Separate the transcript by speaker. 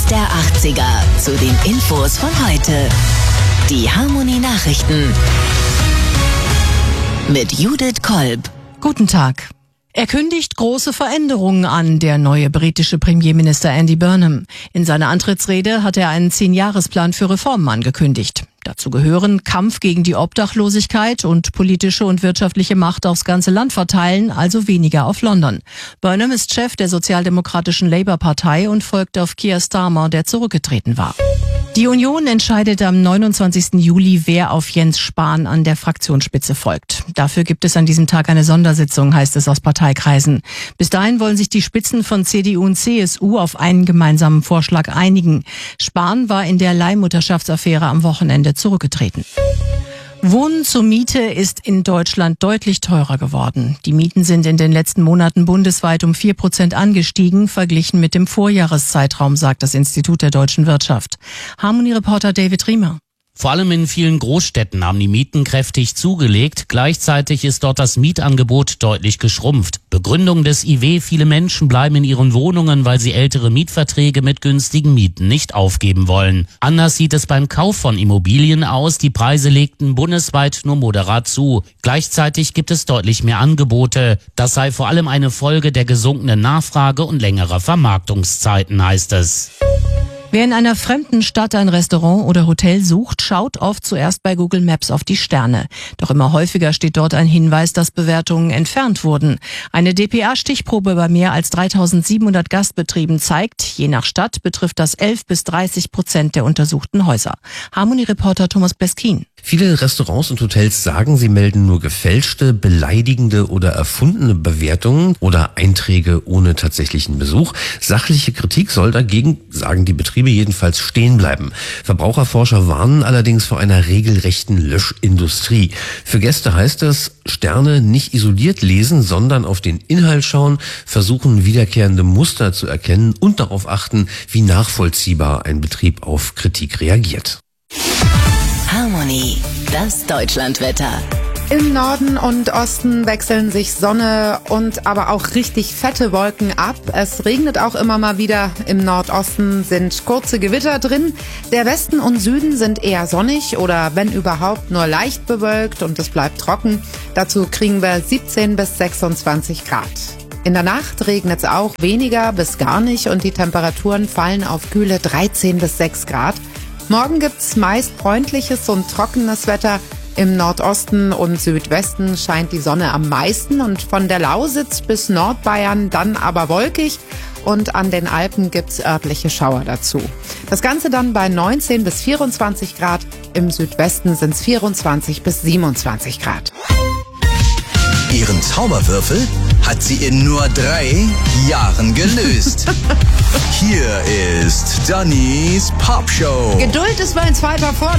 Speaker 1: der 80er zu den Infos von heute. Die Harmonie-Nachrichten mit Judith Kolb.
Speaker 2: Guten Tag. Er kündigt große Veränderungen an, der neue britische Premierminister Andy Burnham. In seiner Antrittsrede hat er einen 10-Jahresplan für Reformen angekündigt. Dazu gehören Kampf gegen die Obdachlosigkeit und politische und wirtschaftliche Macht aufs ganze Land verteilen, also weniger auf London. Burnham ist Chef der sozialdemokratischen Labour-Partei und folgt auf Keir Starmer, der zurückgetreten war. Die Union entscheidet am 29. Juli, wer auf Jens Spahn an der Fraktionsspitze folgt. Dafür gibt es an diesem Tag eine Sondersitzung, heißt es aus Parteikreisen. Bis dahin wollen sich die Spitzen von CDU und CSU auf einen gemeinsamen Vorschlag einigen. Spahn war in der Leihmutterschaftsaffäre am Wochenende zurückgetreten. Wohnen zur Miete ist in Deutschland deutlich teurer geworden. Die Mieten sind in den letzten Monaten bundesweit um 4% angestiegen, verglichen mit dem Vorjahreszeitraum, sagt das Institut der deutschen Wirtschaft. Harmonie-Reporter David Riemer.
Speaker 3: Vor allem in vielen Großstädten haben die Mieten kräftig zugelegt. Gleichzeitig ist dort das Mietangebot deutlich geschrumpft. Begründung des IW: viele Menschen bleiben in ihren Wohnungen, weil sie ältere Mietverträge mit günstigen Mieten nicht aufgeben wollen. Anders sieht es beim Kauf von Immobilien aus. Die Preise legten bundesweit nur moderat zu. Gleichzeitig gibt es deutlich mehr Angebote. Das sei vor allem eine Folge der gesunkenen Nachfrage und längerer Vermarktungszeiten, heißt es.
Speaker 2: Wer in einer fremden Stadt ein Restaurant oder Hotel sucht, schaut oft zuerst bei Google Maps auf die Sterne. Doch immer häufiger steht dort ein Hinweis, dass Bewertungen entfernt wurden. Eine dpa-Stichprobe bei mehr als 3700 Gastbetrieben zeigt, je nach Stadt betrifft das 11-30% der untersuchten Häuser. Harmonie-Reporter Thomas Bleskin.
Speaker 4: Viele Restaurants und Hotels sagen, sie melden nur gefälschte, beleidigende oder erfundene Bewertungen oder Einträge ohne tatsächlichen Besuch. Sachliche Kritik soll dagegen, sagen die Betriebe, jedenfalls stehen bleiben. Verbraucherforscher warnen allerdings vor einer regelrechten Löschindustrie. Für Gäste heißt es, Sterne nicht isoliert lesen, sondern auf den Inhalt schauen, versuchen wiederkehrende Muster zu erkennen und darauf achten, wie nachvollziehbar ein Betrieb auf Kritik reagiert.
Speaker 1: Harmonie, das Deutschlandwetter.
Speaker 5: Im Norden und Osten wechseln sich Sonne und aber auch richtig fette Wolken ab. Es regnet auch immer mal wieder. Im Nordosten sind kurze Gewitter drin. Der Westen und Süden sind eher sonnig oder wenn überhaupt nur leicht bewölkt und es bleibt trocken. Dazu kriegen wir 17 bis 26 Grad. In der Nacht regnet es auch weniger bis gar nicht und die Temperaturen fallen auf kühle 13 bis 6 Grad. Morgen gibt's meist freundliches und trockenes Wetter. Im Nordosten und Südwesten scheint die Sonne am meisten und von der Lausitz bis Nordbayern dann aber wolkig und an den Alpen gibt's örtliche Schauer dazu. Das Ganze dann bei 19 bis 24 Grad, im Südwesten sind's 24 bis 27 Grad.
Speaker 6: Ihren Zauberwürfel hat sie in nur 3 Jahren gelöst. Hier ist Dannys Popshow.
Speaker 5: Geduld ist mein zweiter Vorname.